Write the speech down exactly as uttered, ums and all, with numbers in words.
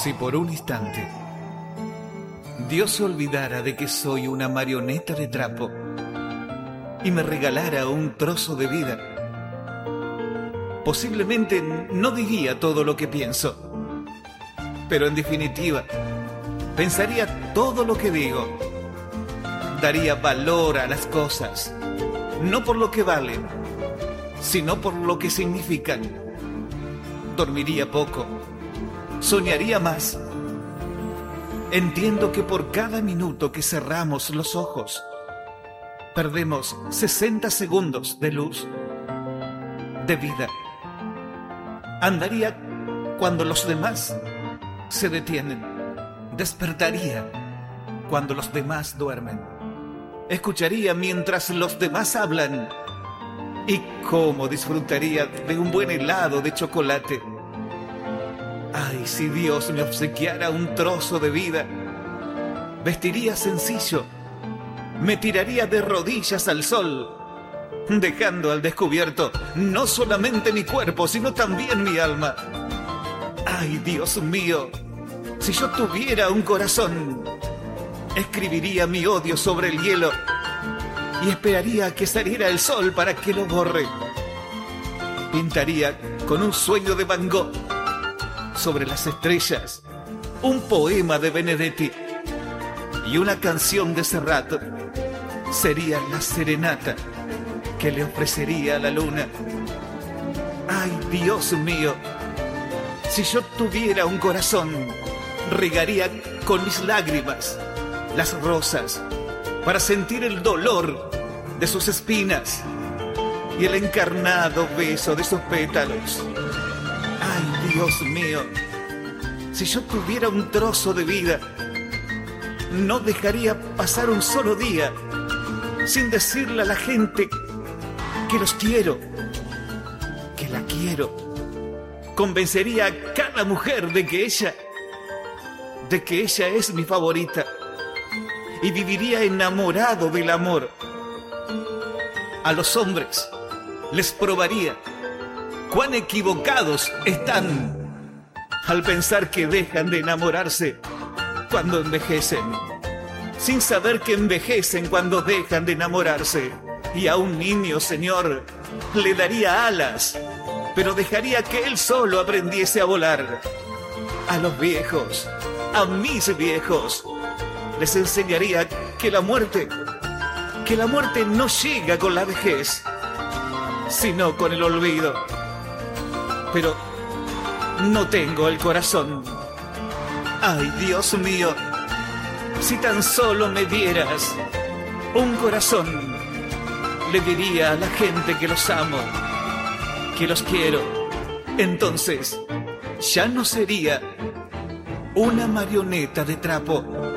Si por un instante Dios se olvidara de que soy una marioneta de trapo y me regalara un trozo de vida, posiblemente no diría todo lo que pienso, pero en definitiva pensaría todo lo que digo. Daría valor a las cosas, no por lo que valen, sino por lo que significan. Dormiría poco, soñaría más. Entiendo que por cada minuto que cerramos los ojos, perdemos sesenta segundos de luz, de vida. Andaría cuando los demás se detienen. Despertaría cuando los demás duermen. Escucharía mientras los demás hablan. Y cómo disfrutaría de un buen helado de chocolate. Ay, si Dios me obsequiara un trozo de vida, vestiría sencillo, me tiraría de rodillas al sol, dejando al descubierto no solamente mi cuerpo, sino también mi alma. Ay, Dios mío, si yo tuviera un corazón, escribiría mi odio sobre el hielo y esperaría a que saliera el sol para que lo borre. Pintaría con un sueño de Van Gogh sobre las estrellas un poema de Benedetti, y una canción de Serrat sería la serenata que le ofrecería a la luna. Ay, Dios mío, si yo tuviera un corazón, regaría con mis lágrimas las rosas para sentir el dolor de sus espinas y el encarnado beso de sus pétalos. Ay, Dios mío, si yo tuviera un trozo de vida, no dejaría pasar un solo día sin decirle a la gente que los quiero, que la quiero. Convencería a cada mujer de que ella, de que ella es mi favorita, y viviría enamorado del amor. A los hombres les probaría cuán equivocados están al pensar que dejan de enamorarse cuando envejecen, sin saber que envejecen cuando dejan de enamorarse. Y a un niño, Señor, le daría alas, pero dejaría que él solo aprendiese a volar. A los viejos, a mis viejos, les enseñaría que la muerte, que la muerte no llega con la vejez, sino con el olvido. Pero no tengo el corazón. Ay, Dios mío, si tan solo me dieras un corazón, le diría a la gente que los amo, que los quiero. Entonces ya no sería una marioneta de trapo,